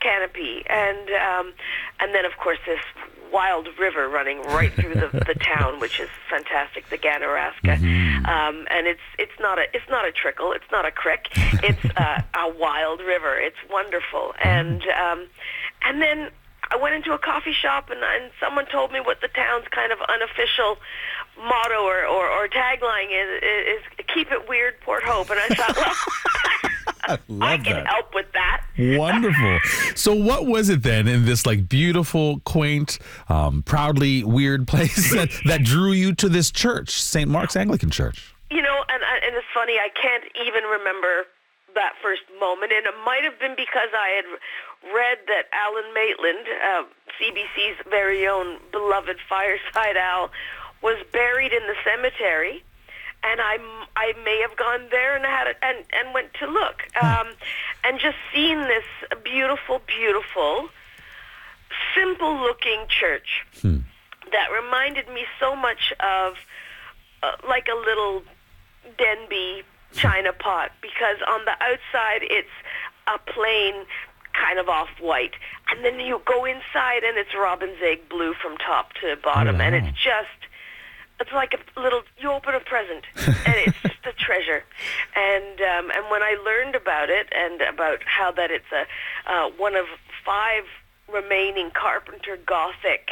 canopy, and then of course this wild river running right through the town, which is fantastic, the Ganaraska. And it's not a trickle, it's not a creek, it's a wild river. It's wonderful. And then I went into a coffee shop, and someone told me what the town's kind of unofficial motto or tagline is keep it weird, Port Hope. And I thought, well, I can help with that. Wonderful. So what was it then in this like beautiful, quaint, proudly weird place that drew you to this church, St. Mark's Anglican Church? You know, and it's funny, I can't even remember that first moment, and it might have been because I had read that Alan Maitland, CBC's very own beloved fireside owl, was buried in the cemetery, and I may have gone there and and went to look, and just seen this beautiful, beautiful, simple-looking church that reminded me so much of like a little Denby china pot, because on the outside it's a plain kind of off-white, and then you go inside and it's robin's egg blue from top to bottom, and it's like a little, you open a present, and it's just a treasure. And when I learned about it, and about how that it's one of 5 remaining Carpenter Gothic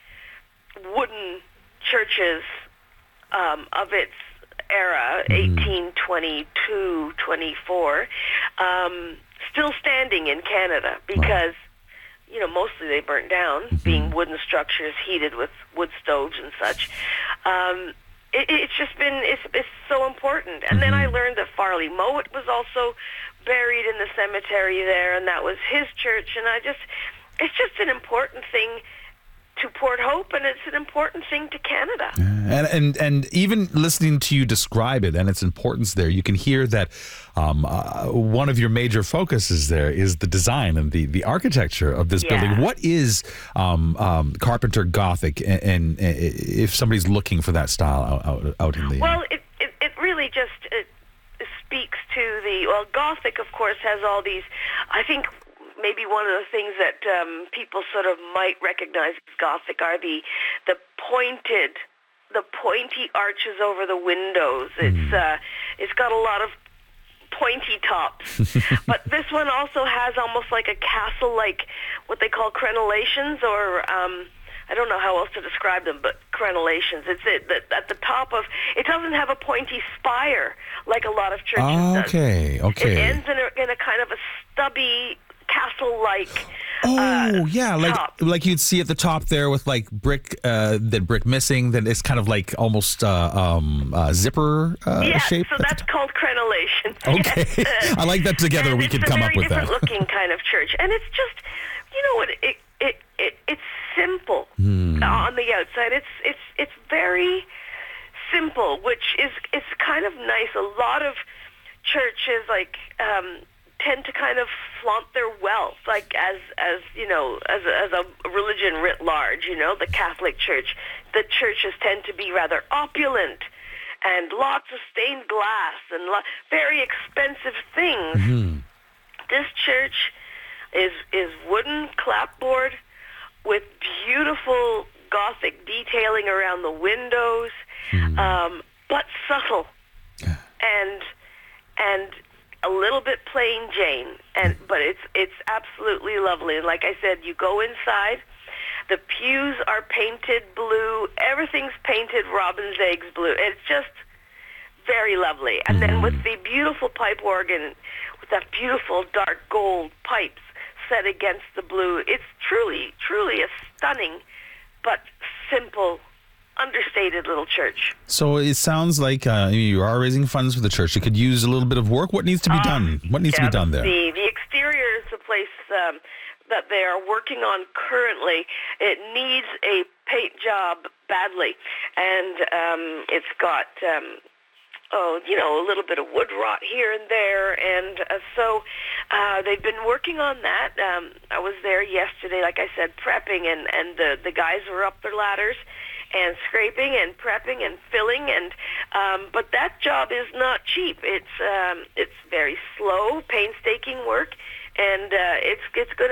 wooden churches of its era, 1822, 24, still standing in Canada, because you know, mostly they burnt down, being wooden structures heated with wood stoves and such. It's just been, it's so important. And then I learned that Farley Mowat was also buried in the cemetery there, and that was his church. And it's just an important thing to Port Hope, and it's an important thing to Canada. And even listening to you describe it and its importance there, you can hear that one of your major focuses there is the design and the architecture of this building. What is Carpenter Gothic, and if somebody's looking for that style out in the... Well, it really just speaks to Gothic, of course, has all these, I think... Maybe one of the things that people sort of might recognize as Gothic are the pointy arches over the windows. It's got a lot of pointy tops. But this one also has almost like a castle-like, what they call crenellations, or I don't know how else to describe them, but crenellations. It's at the top of, it doesn't have a pointy spire like a lot of churches does. Okay. It ends in a kind of a stubby, castle-like top. like you'd see at the top there with like brick missing, then it's kind of like almost zipper shape. So that's called crenellation. Okay. Yes. I like that together. We could come up with that. It's a very different looking kind of church, and it's just, you know what, it's simple on the outside. It's very simple, which is, it's kind of nice. A lot of churches tend to kind of flaunt their wealth, like as you know, as a religion writ large. You know, the Catholic Church, the churches tend to be rather opulent, and lots of stained glass and very expensive things. This church is wooden clapboard with beautiful Gothic detailing around the windows, but subtle and a little bit plain Jane, but it's absolutely lovely. And like I said, you go inside, the pews are painted blue, everything's painted robin's eggs blue. It's just very lovely. And then with the beautiful pipe organ, with that beautiful dark gold pipes set against the blue, it's truly, truly a stunning but simple, understated little church. So it sounds like you are raising funds for the church. It could use a little bit of work. What needs to be done? What needs to be done there? The exterior is the place that they are working on currently. It needs a paint job badly, and it's got a little bit of wood rot here and there, and so they've been working on that. I was there yesterday, like I said, prepping, and the guys were up their ladders and scraping and prepping and filling, and but that job is not cheap. It's very slow, painstaking work, and it's going to